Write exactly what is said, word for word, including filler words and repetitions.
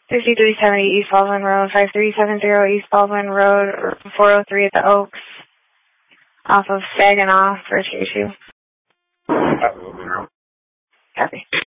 fifty-three seventy East Baldwin Road, five three seven zero East Baldwin Road, or four oh three at the Oaks, off of Saginaw, first issue. Absolutely. Copy.